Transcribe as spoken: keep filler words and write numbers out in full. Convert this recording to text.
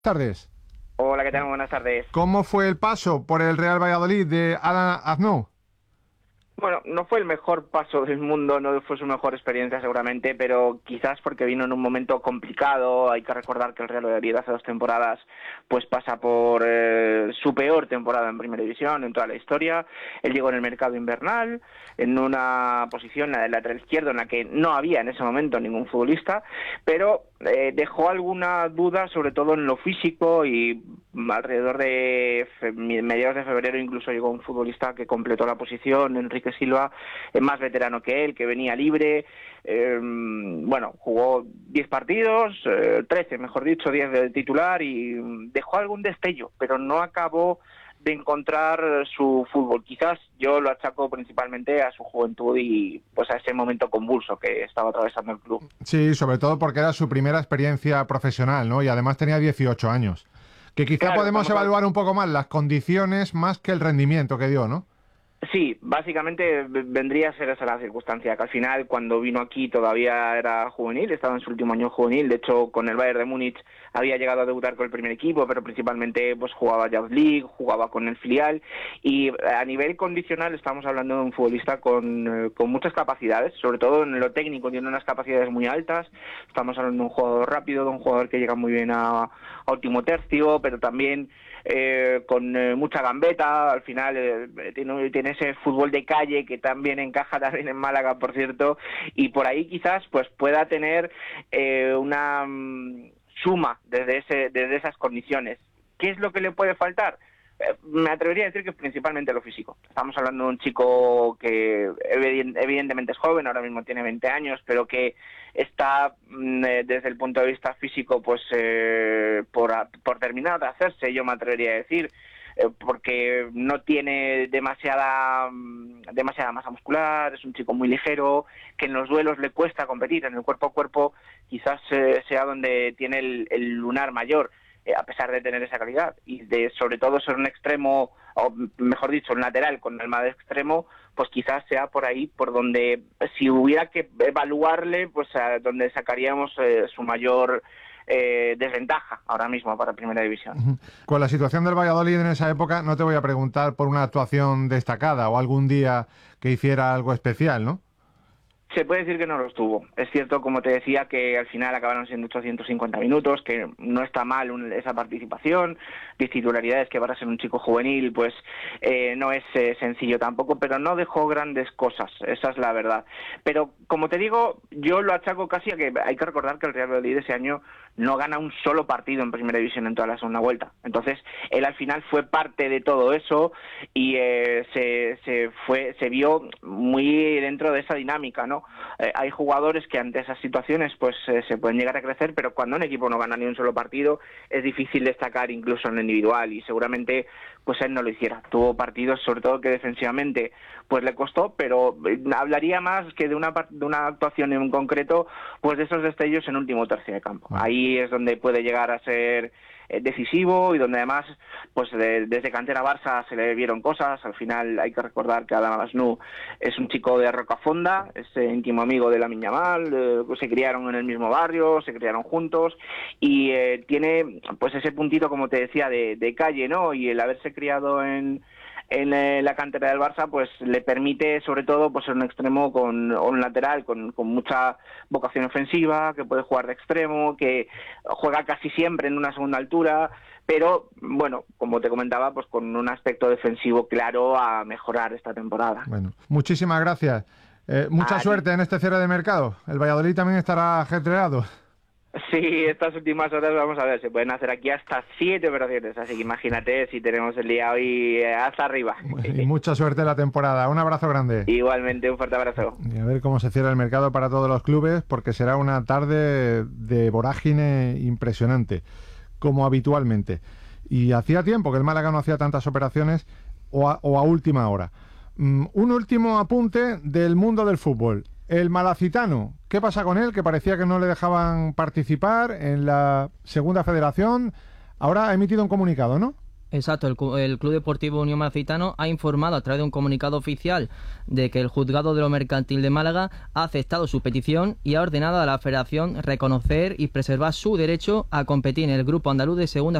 Tardes. Hola, ¿qué tal? Buenas tardes. ¿Cómo fue el paso por el Real Valladolid de Alan Aznou? Bueno, no fue el mejor paso del mundo, no fue su mejor experiencia seguramente, pero quizás porque vino en un momento complicado. Hay que recordar que el Real Valladolid hace dos temporadas pues pasa por eh, su peor temporada en Primera División en toda la historia. Él llegó en el mercado invernal, en una posición, la del lateral izquierdo, en la que no había en ese momento ningún futbolista, pero eh, dejó alguna duda, sobre todo en lo físico, y alrededor de fe- mediados de febrero incluso llegó un futbolista que completó la posición, Enrique Silva, eh, más veterano que él, que venía libre. Eh, bueno, jugó diez partidos, eh, trece mejor dicho, diez de titular, y dejó algún destello, pero no acabó de encontrar su fútbol. Quizás yo lo achaco principalmente a su juventud y pues a ese momento convulso que estaba atravesando el club. Sí, sobre todo porque era su primera experiencia profesional, ¿no? Y además tenía dieciocho años. Que quizá Claro, podemos estamos a... evaluar un poco más las condiciones más que el rendimiento que dio, ¿no? Sí, básicamente vendría a ser esa la circunstancia, que al final cuando vino aquí todavía era juvenil, estaba en su último año juvenil. De hecho con el Bayern de Múnich había llegado a debutar con el primer equipo, pero principalmente pues jugaba Youth League, jugaba con el filial, y a nivel condicional estamos hablando de un futbolista con, eh, con muchas capacidades, sobre todo en lo técnico tiene unas capacidades muy altas. Estamos hablando de un jugador rápido, de un jugador que llega muy bien a, a último tercio, pero también Eh, con eh, mucha gambeta. Al final eh, tiene, tiene ese fútbol de calle que también encaja también en Málaga, por cierto, y por ahí quizás pues pueda tener eh, una mm, suma desde ese desde esas condiciones. ¿Qué es lo que le puede faltar? Eh, me atrevería a decir que principalmente lo físico. Estamos hablando de un chico que evidentemente es joven, ahora mismo tiene veinte años, pero que está eh, desde el punto de vista físico pues eh, por, por terminar de hacerse, yo me atrevería a decir, eh, porque no tiene demasiada demasiada masa muscular, es un chico muy ligero, que en los duelos le cuesta competir, en el cuerpo a cuerpo quizás eh, sea donde tiene el, el lunar mayor, eh, a pesar de tener esa calidad y de sobre todo ser un extremo, o mejor dicho, un lateral con alma de extremo, pues quizás sea por ahí por donde, si hubiera que evaluarle, pues a donde sacaríamos eh, su mayor eh, desventaja ahora mismo para Primera División. Uh-huh. Con la situación del Valladolid en esa época, no te voy a preguntar por una actuación destacada o algún día que hiciera algo especial, ¿no? Se puede decir que no los tuvo. Es cierto, como te decía, que al final acabaron siendo ochocientos cincuenta minutos, que no está mal un, esa participación, diez titularidades, que para ser un chico juvenil pues eh, no es eh, sencillo tampoco, pero no dejó grandes cosas, esa es la verdad. Pero como te digo, yo lo achaco casi a que hay que recordar que el Real Valladolid ese año no gana un solo partido en Primera División en toda la segunda vuelta. Entonces él al final fue parte de todo eso y eh, se, se fue se vio muy dentro de esa dinámica, ¿no? Eh, hay jugadores que ante esas situaciones pues eh, se pueden llegar a crecer, pero cuando un equipo no gana ni un solo partido es difícil destacar incluso en lo individual, y seguramente pues él no lo hiciera. Tuvo partidos sobre todo que defensivamente pues le costó, pero eh, hablaría más que de una de una actuación en concreto, pues de esos destellos en último tercio de campo. Bueno. Ahí es donde puede llegar a ser decisivo y donde además pues de, desde cantera Barça se le vieron cosas. Al final hay que recordar que Alan Aznou es un chico de Rocafonda, es eh, íntimo amigo de Lamine Yamal, eh, se criaron en el mismo barrio, se criaron juntos y eh, tiene pues ese puntito, como te decía, de, de calle, ¿no? Y el haberse criado en en eh, la cantera del Barça pues le permite sobre todo pues ser un extremo con o un lateral con, con mucha vocación ofensiva, que puede jugar de extremo, que juega casi siempre en una segunda altura, pero bueno, como te comentaba, pues con un aspecto defensivo claro a mejorar esta temporada. Bueno, muchísimas gracias. Eh, mucha Ah, suerte en este cierre de mercado. El Valladolid también estará ajetreado. Sí, estas últimas horas vamos a ver, se pueden hacer aquí hasta siete operaciones, así que imagínate si tenemos el día hoy hasta arriba. Y mucha suerte en la temporada. Un abrazo grande. Igualmente, un fuerte abrazo. Y a ver cómo se cierra el mercado para todos los clubes, porque será una tarde de vorágine impresionante, como habitualmente. Y hacía tiempo que el Málaga no hacía tantas operaciones o a, o a última hora. Um, un último apunte del mundo del fútbol. El malacitano, ¿qué pasa con él? Que parecía que no le dejaban participar en la segunda federación. Ahora ha emitido un comunicado, ¿no? Exacto, el, el Club Deportivo Unión Malacitano ha informado a través de un comunicado oficial de que el Juzgado de lo Mercantil de Málaga ha aceptado su petición y ha ordenado a la Federación reconocer y preservar su derecho a competir en el Grupo Andaluz de Segunda